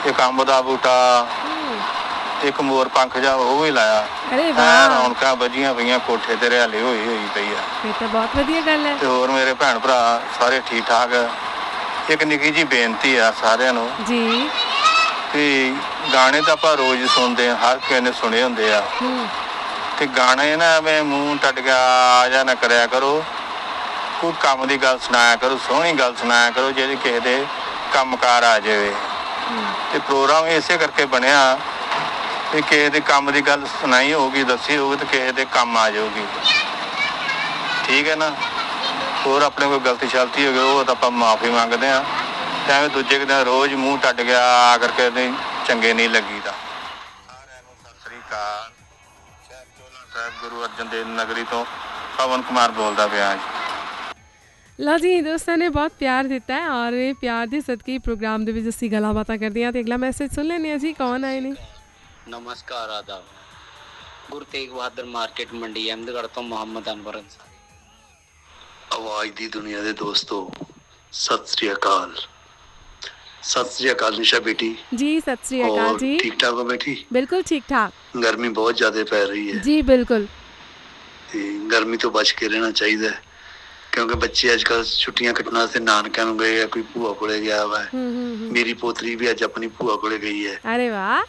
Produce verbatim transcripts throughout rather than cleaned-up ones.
एक अंब दा बूटा, एक मोर पंख जा वो भी लाया। अरे वाह, रौनकां वजियां पईयां कोठे ते हरियाली होई होई पई आ। ਇਹ ਤਾਂ ਬਹੁਤ ਵਧੀਆ ਗੱਲ ਹੈ। ਤੇ ਹੋਰ ਮੇਰੇ ਭੈਣ ਭਰਾ ਸਾਰੇ ਠੀਕ ਠਾਕ। ਇੱਕ ਨਿੱਕੀ ਜੀ ਬੇਨਤੀ ਆ ਸਾਰਿਆਂ ਨੂੰ ਜੀ ਕਿ ਗਾਣੇ ਤਾਂ ਆਪਾਂ ਰੋਜ਼ ਸੁਣਦੇ ਆ, ਹਰ ਕਿਸੇ ਨੇ ਸੁਣੇ ਹੁੰਦੇ ਆ, ਤੇ ਗਾਣੇ ਨਾ ਐਵੇਂ ਮੂੰਹ ਟੱਟ ਗਿਆ ਆ ਜਾ ਨਾ ਕਰਿਆ ਕਰੋ। ਕੋਈ ਕੰਮ ਦੀ ਗੱਲ ਸੁਣਾਇਆ ਕਰੋ, ਸੋਹਣੀ ਗੱਲ ਸੁਣਾਇਆ ਕਰੋ ਜਿਹੜੀ ਕਿਸੇ ਦੇ ਕੰਮਕਾਰ ਆ ਜਾਵੇ। ਤੇ ਪ੍ਰੋਗਰਾਮ ਇਸੇ ਕਰਕੇ ਬਣਿਆ ਵੀ ਕਿਸੇ ਦੇ ਕੰਮ ਦੀ ਗੱਲ ਸੁਣਾਈ ਹੋਊਗੀ, ਦੱਸੀ ਹੋਊਗੀ ਤੇ ਕਿਸੇ ਦੇ ਕੰਮ ਆ ਜਾਊਗੀ। ਠੀਕ ਹੈ ਨਾ। ਹੋਰ ਆਪਣੇ ਕੋਈ ਗਲਤੀ ਸ਼ਲਤੀ ਹੋ ਗਈ ਉਹ ਤਾਂ ਆਪਾਂ ਮਾਫੀ ਮੰਗਦੇ ਹਾਂ। ਤੇ ਐਵੇਂ ਦੂਜੇ ਦਿਨ ਰੋਜ਼ ਮੂੰਹ ਟੱਟ ਗਿਆ ਆ ਕਰਕੇ ਨਹੀਂ ਚੰਗੇ ਨਹੀਂ ਲੱਗੀਦਾ। ਸਾਰਿਆਂ ਨੂੰ ਸਤਿ ਸ੍ਰੀ ਅਕਾਲ। ਸ਼ਹਿਰ ਚੋਲਾ ਸਾਹਿਬ ਗੁਰੂ ਅਰਜਨ ਦੇਵ ਨਗਰੀ ਤੋਂ ਪਵਨ ਕੁਮਾਰ ਬੋਲਦਾ ਪਿਆ ਜੀ। ਲਓ ਜੀ, ਦੋਸਤਾਂ ਨੇ ਬਹੁਤ ਪਿਆਰ ਦਿੱਤਾ ਹੈ ਔਰ ਇਹ ਪਿਆਰ ਦੇ ਸਦਕੇ ਪ੍ਰੋਗਰਾਮ ਦੇ ਵਿੱਚ ਅਸੀਂ ਗੱਲਾਂ ਬਾਤਾਂ ਕਰਦੇ ਹਾਂ। ਤੇ ਅਗਲਾ ਮੈਸੇਜ ਸੁਣ ਲੈਂਦੇ ਹਾਂ ਜੀ। ਕੌਣ ਆਏ ਨੇ? ਨਮਸਕਾਰ, ਆਦਾਬ। ਗੁਰੂ ਤੇਗ ਬਹਾਦਰ ਮਾਰਕੀਟ ਮੰਡੀ ਅਹਿਮਦਗੜ੍ਹ ਤੋਂ ਮੁਹੰਮਦ ਅਨਵਰ ਅੰਸਾਰੀ। ਆਵਾਜ਼ ਦੀ ਦੁਨੀਆ ਦੇ ਦੋਸਤੋ, ਸਤਿ ਸ੍ਰੀ ਅਕਾਲ। ਸਤਿ ਸ੍ਰੀ ਅਕਾਲ ਨਿਸ਼ਾ ਬੇਟੀ ਜੀ। ਸਤਿ ਸ੍ਰੀ ਅਕਾਲ ਜੀ। ਠੀਕ ਠਾਕ ਹੋ ਬੇਟੀ? ਬਿਲਕੁਲ ਠੀਕ ਠਾਕ। ਗਰਮੀ ਬਹੁਤ ਜ਼ਿਆਦਾ ਪੈ ਰਹੀ ਹੈ ਜੀ ਬਿਲਕੁਲ। ਤੇ ਗਰਮੀ ਤੋਂ ਬਚ ਕੇ ਰਹਿਣਾ ਚਾਹੀਦਾ ਹੈ ਕਿਉਂਕਿ ਬੱਚੇ ਅੱਜ ਕੱਲ੍ਹ ਛੁੱਟੀਆਂ ਕੱਟਣ ਵਾਸਤੇ ਨਾਨਕਿਆਂ ਨੂੰ ਗਏ ਆ, ਕੋਈ ਭੂਆ ਕੋਲੇ ਗਿਆ ਵਾ। ਮੇਰੀ ਪੋਤਰੀ ਵੀ ਅੱਜ ਆਪਣੀ ਭੂਆ ਕੋਲੇ ਗਈ ਹੈ। ਅਰੇ ਵਾਹ।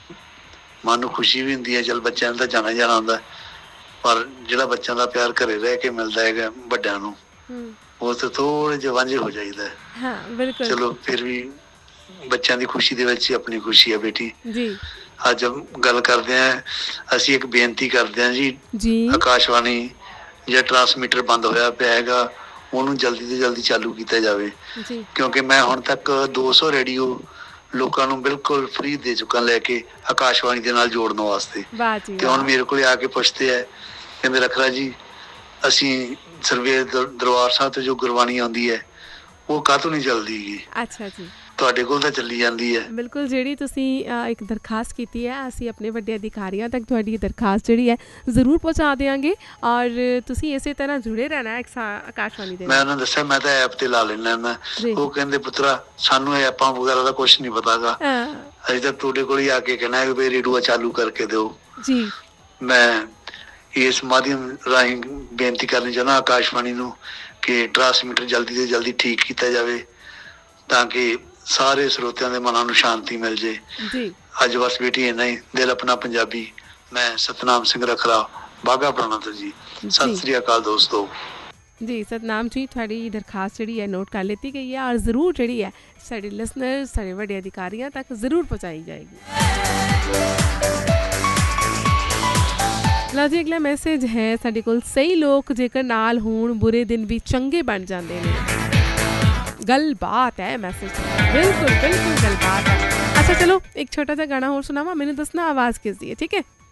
ਮਨ ਨੂੰ ਖੁਸ਼ੀ ਵੀ ਹੁੰਦੀ ਹੈ, ਚੱਲ ਬੱਚਿਆਂ ਨੂੰ ਤਾਂ ਜਾਣਾ ਜਾਣਾ ਹੁੰਦਾ, ਪਰ ਜਿਹੜਾ ਬੱਚਿਆਂ ਦਾ ਪਿਆਰ ਘਰੇ ਰਹਿ ਕੇ ਮਿਲਦਾ ਹੈਗਾ ਵੱਡਿਆਂ ਨੂੰ, ਉਹ ਤੋਂ ਥੋੜੇ ਜਿਹੇ ਵਾਂਝੇ ਹੋ ਜਾਈਦਾ। ਹਾਂ ਬਿਲਕੁਲ। ਚਲੋ ਫਿਰ ਵੀ ਬੱਚਿਆਂ ਦੀ ਖੁਸ਼ੀ ਦੇ ਵਿੱਚ ਹੀ ਆਪਣੀ ਖੁਸ਼ੀ ਹੈ ਬੇਟੀ ਜੀ। ਅੱਜ ਗੱਲ ਕਰਦੇ ਹਾਂ, ਅਸੀਂ ਇੱਕ ਬੇਨਤੀ ਕਰਦੇ ਹਾਂ ਜੀ ਜੀ। ਆਕਾਸ਼ਵਾਣੀ ਜਿਹੜਾ ਟਰਾਂਸਮੀਟਰ ਬੰਦ ਹੋਇਆ ਪਿਆ ਹੈਗਾ ਉਹਨੂੰ ਜਲਦੀ ਤੋਂ ਜਲਦੀ ਚਾਲੂ ਕੀਤਾ ਜਾਵੇ ਜੀ। ਕਿਉਂਕਿ ਮੈਂ ਹੁਣ ਤੱਕ ਦੋ ਸੌ ਰੇਡੀਓ ਲੋਕਾਂ ਨੂੰ ਬਿਲਕੁਲ ਫ੍ਰੀ ਦੇ ਚੁੱਕਾ ਲੈ ਕੇ ਆਕਾਸ਼ਵਾਣੀ ਦੇ ਨਾਲ ਜੋੜਨ ਵਾਸਤੇ। ਤੇ ਹੁਣ ਮੇਰੇ ਕੋਲ ਆ ਕੇ ਪੁੱਛਦੇ ਹੈ, ਕਹਿੰਦੇ ਰਖਰਾ ਜੀ ਅਸੀਂ ਸਰਵੇਰ ਦਰਬਾਰ ਸਾਹਿਬ ਤੋਂ ਜੋ ਗੁਰਬਾਣੀ ਆਉਂਦੀ ਹੈ ਉਹ ਕਾਹਤੋਂ ਨਹੀਂ ਚੱਲਦੀ ਗੀ? ਅੱਛਾ ਜੀ। ਤੁਹਾਡੇ ਕੋਲ ਤਾਂ ਚੱਲੀ ਜਾਂਦੀ ਹੈ। ਬਿਲਕੁਲ। ਜਿਹੜੀ ਤੁਸੀਂ ਇੱਕ ਦਰਖਾਸਤ ਕੀਤੀ ਹੈ, ਅਸੀਂ ਆਪਣੇ ਵੱਡੇ ਅਧਿਕਾਰੀਆਂ ਤੱਕ ਤੁਹਾਡੀ ਦਰਖਾਸਤ ਜਿਹੜੀ ਹੈ ਜ਼ਰੂਰ ਪਹੁੰਚਾ ਦਿਆਂਗੇ ਔਰ ਤੁਸੀਂ ਇਸੇ ਤਰ੍ਹਾਂ ਜੁੜੇ ਰਹਿਣਾ ਆਕਾਸ਼ਵਾਣੀ ਦੇ। ਮੈਂ ਉਹਨਾਂ ਨੂੰ ਦੱਸਿਆ ਮੈਂ ਤਾਂ ਐਪ ਤੇ ਲਾ ਲੈਣਾ ਮੈਂ। ਉਹ ਕਹਿੰਦੇ ਪੁੱਤਰਾ ਸਾਨੂੰ ਇਹ ਐਪਾਂ ਵਗੈਰਾ ਦਾ ਕੁਛ ਨਹੀਂ ਪਤਾ ਗਾ, ਅਸੀਂ ਤਾਂ ਤੁਹਾਡੇ ਕੋਲ ਹੀ ਆ ਕੇ ਕਹਿਣਾ ਕਿ ਵੀ ਰੇਡੀਓ ਚਾਲੂ ਕਰਕੇ ਦਿਓ ਜੀ। ਮੈਂ ਇਸ ਮਾਧਿਅਮ ਰਾਹੀਂ ਬੇਨਤੀ ਕਰਨੀ ਚਾਹੁੰਦਾ ਆਕਾਸ਼ਵਾਣੀ ਨੂੰ ਕਿ ਟਰਾਂਸਮੀਟਰ ਜਲਦੀ ਤੋਂ ਜਲਦੀ ਠੀਕ ਕੀਤਾ ਜਾਵੇ ਤਾਂ ਕਿ ਸਾਰੇ ਸਰੋਤਿਆਂ ਦੇ ਮਨਾਂ ਨੂੰ ਸ਼ਾਂਤੀ ਮਿਲ ਜੇ ਜੀ। ਅੱਜ ਬਸ ਬੇਟੀ ਇੰਨਾ ਹੀ। ਦਿਲ ਆਪਣਾ ਪੰਜਾਬੀ। ਮੈਂ ਸਤਨਾਮ ਸਿੰਘ ਰਖਰਾ, ਬਾਘਾ ਪੁਰਾਣਾ ਤੋਂ ਜੀ। ਸਤਿ ਸ੍ਰੀ ਅਕਾਲ ਦੋਸਤੋ ਜੀ। ਸਤਨਾਮ ਜੀ, ਤੁਹਾਡੀ ਦਰਖਾਸਤ ਜਿਹੜੀ ਹੈ ਨੋਟ ਕਰ ਲਿੱਤੀ ਗਈ ਹੈ ਔਰ ਜ਼ਰੂਰ ਜਿਹੜੀ ਹੈ ਸਾਡੇ ਲਿਸਨਰ ਸਾਡੇ ਵੱਡੇ ਅਧਿਕਾਰੀਆਂ ਤੱਕ ਜ਼ਰੂਰ ਪਹੁੰਚਾਈ ਜਾਏਗੀ। ਲਓ ਜੀ, ਅਗਲਾ ਮੈਸੇਜ ਹੈ ਸਾਡੇ ਕੋਲ। ਸਹੀ ਲੋਕ ਜੇਕਰ ਨਾਲ ਹੋਣ ਬੁਰੇ ਦਿਨ ਵੀ ਚੰਗੇ ਬਣ ਜਾਂਦੇ ਨੇ। ਗੱਲਬਾਤ ਹੈ ਮੈਸੇਜ। ਬਿਲकुल बिल्कुल गलबात है। अच्छा चलो एक छोटा सा गाना और सुनावा, मैंने दसना आवाज़ किस दी है, ठीक है?